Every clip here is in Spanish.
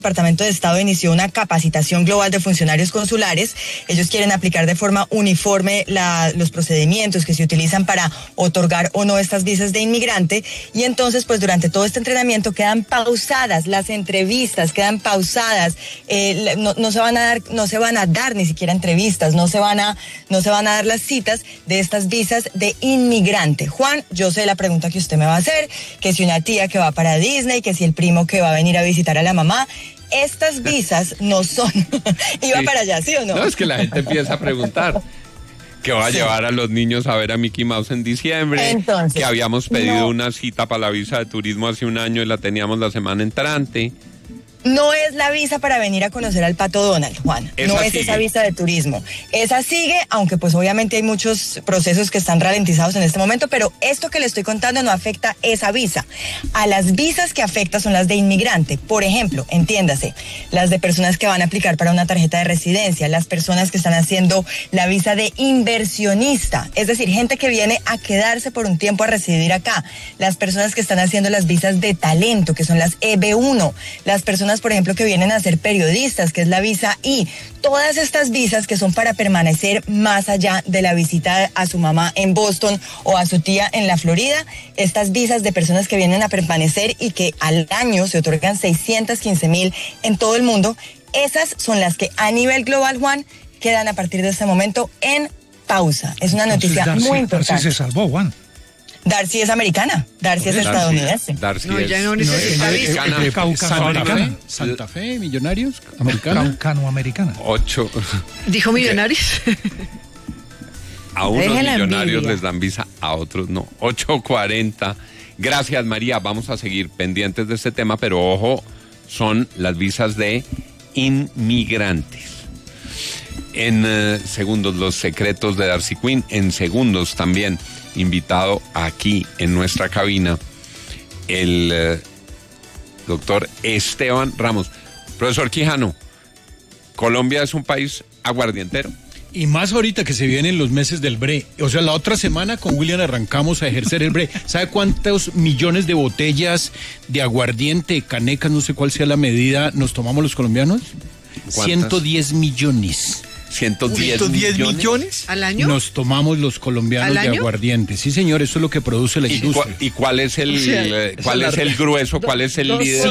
Departamento de Estado inició una capacitación global de funcionarios consulares. Ellos quieren aplicar de forma uniforme los procedimientos que se utilizan para otorgar o no estas visas de inmigrante, y entonces pues durante todo este entrenamiento quedan pausadas las entrevistas, quedan pausadas, no se van a dar ni siquiera entrevistas, no se van a dar las citas de estas visas de inmigrante. Juan, yo sé la pregunta que usted me va a hacer, que si una tía que va para Disney, que si el primo que va a venir a visitar a la mamá. Estas visas no son... ¿Iba sí. para allá, sí o no? No, es que la gente empieza a preguntar que va a llevar a los niños a ver a Mickey Mouse en diciembre. Entonces, que habíamos pedido una cita para la visa de turismo hace un año y la teníamos la semana entrante. No es la visa para venir a conocer al Pato Donald, Juan. Esa no es sigue. esa visa de turismo. Esa sigue, aunque pues obviamente hay muchos procesos que están ralentizados en este momento, pero esto que le estoy contando no afecta esa visa. A las visas que afecta son las de inmigrante. Por ejemplo, entiéndase, las de personas que van a aplicar para una tarjeta de residencia, las personas que están haciendo la visa de inversionista, es decir, gente que viene a quedarse por un tiempo a residir acá, las personas que están haciendo las visas de talento, que son las EB1, las personas, por ejemplo, que vienen a ser periodistas, que es la visa I. Todas estas visas que son para permanecer más allá de la visita a su mamá en Boston o a su tía en la Florida, estas visas de personas que vienen a permanecer y que al año se otorgan 615,000 en todo el mundo, esas son las que a nivel global, Juan, quedan a partir de este momento en pausa. Es una noticia muy importante. Darcy se salvó, Juan. Darcy es americana, Darcy es estadounidense. Darcy No, es ya no necesita visa. americana. Santa Fe, Millonarios, americana. Caucano-americana. 8. ¿Dijo Millonarios? A unos Deje la millonarios envidia. les dan visa, a otros no. 8:40. Gracias, María. Vamos a seguir pendientes de este tema, pero ojo, son las visas de inmigrantes. En segundos, los secretos de Darcy Quinn. En segundos también, invitado aquí en nuestra cabina, el doctor Esteban Ramos. Profesor Quijano, ¿Colombia es un país aguardientero? Y más ahorita que se vienen los meses del BRE. O sea, la otra semana con William arrancamos a ejercer el BRE. ¿Sabe cuántos millones de botellas de aguardiente, canecas, no sé cuál sea la medida, nos tomamos los colombianos? ¿Cuántas? 110 millones. 110 millones. ¿Al año? Nos tomamos los colombianos ¿Al de año? aguardiente. Sí, señor, eso es lo que produce la industria. ¿Y cuál es el, O sea, cuál es el grueso? ¿Cuál es el líder?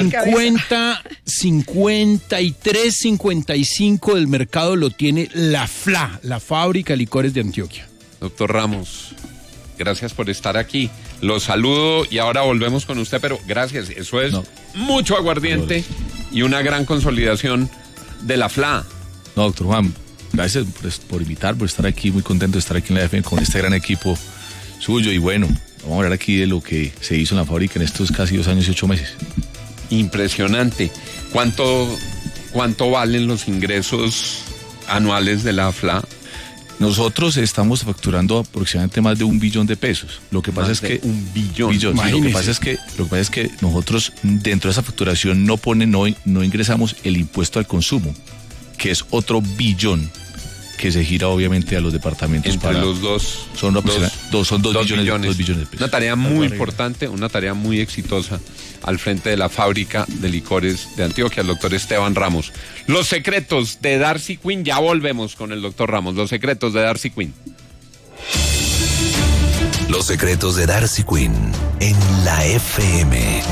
53, 55 del mercado lo tiene la FLA, la Fábrica de Licores de Antioquia. Doctor Ramos, gracias por estar aquí. Los saludo y ahora volvemos con usted, pero gracias. Eso es mucho aguardiente y una gran consolidación de la FLA. No, doctor Juan, gracias por invitar, por estar aquí, muy contento de estar aquí en la FM con este gran equipo suyo. Y bueno, vamos a hablar aquí de lo que se hizo en la fábrica en estos casi 2 años y 8 meses. Impresionante. ¿Cuánto valen los ingresos anuales de la FLA? Nosotros estamos facturando aproximadamente más de 1 billón de pesos. Lo que pasa es que un billón. Sí, lo que pasa es que nosotros dentro de esa facturación no ingresamos el impuesto al consumo, que es otro billón que se gira obviamente a los departamentos. Entre los dos. Son 2 billones de pesos. Una tarea muy importante, una tarea muy exitosa al frente de la Fábrica de Licores de Antioquia, el doctor Esteban Ramos. Los secretos de Darcy Quinn, ya volvemos con el doctor Ramos. Los secretos de Darcy Quinn. Los secretos de Darcy Quinn en la FM.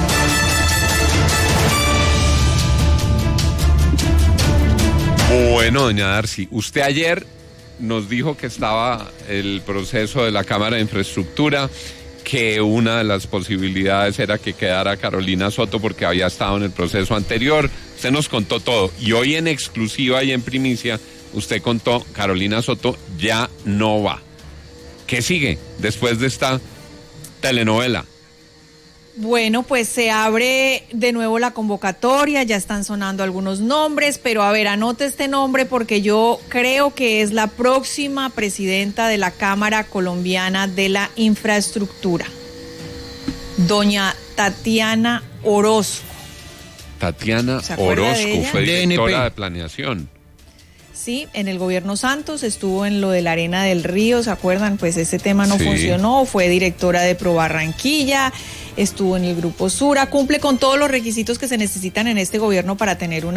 Bueno, doña Darcy, usted ayer nos dijo que estaba el proceso de la Cámara de Infraestructura, que una de las posibilidades era que quedara Carolina Soto porque había estado en el proceso anterior. Usted nos contó todo y hoy en exclusiva y en primicia usted contó, Carolina Soto ya no va. ¿Qué sigue después de esta telenovela? Bueno, pues se abre de nuevo la convocatoria, ya están sonando algunos nombres, pero a ver, anote este nombre porque yo creo que es la próxima presidenta de la Cámara Colombiana de la Infraestructura, doña Tatiana Orozco. Tatiana ¿Se acuerda de Orozco ella? fue directora DNP. de planeación. Sí, en el gobierno Santos, estuvo en lo de la Arena del Río, ¿se acuerdan? Pues ese tema no funcionó, fue directora de Pro Barranquilla, estuvo en el Grupo Sura, cumple con todos los requisitos que se necesitan en este gobierno para tener una